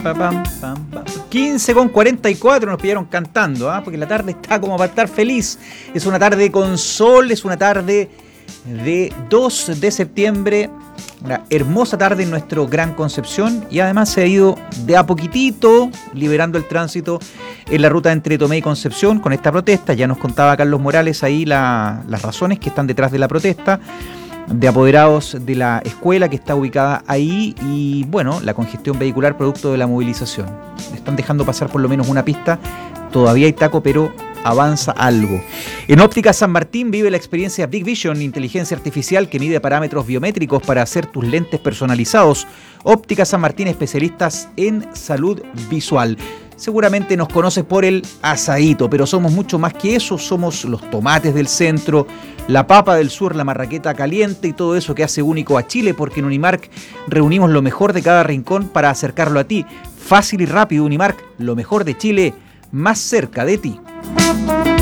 15:44 nos pillaron cantando, porque la tarde está como para estar feliz. Es una tarde con sol, es una tarde de 2 de septiembre, una hermosa tarde en nuestro Gran Concepción, y además se ha ido de a poquitito liberando el tránsito en la ruta entre Tomé y Concepción con esta protesta. Ya nos contaba Carlos Morales ahí las razones que están detrás de la protesta de apoderados de la escuela que está ubicada ahí, y bueno, la congestión vehicular producto de la movilización. Están dejando pasar por lo menos una pista, todavía hay taco, pero avanza algo. En Óptica San Martín vive la experiencia Big Vision, inteligencia artificial que mide parámetros biométricos para hacer tus lentes personalizados. Óptica San Martín, especialistas en salud visual. Seguramente nos conoces por el asadito, pero somos mucho más que eso. Somos los tomates del centro, la papa del sur, la marraqueta caliente y todo eso que hace único a Chile, porque en Unimark reunimos lo mejor de cada rincón para acercarlo a ti. Fácil y rápido, Unimark, lo mejor de Chile, más cerca de ti.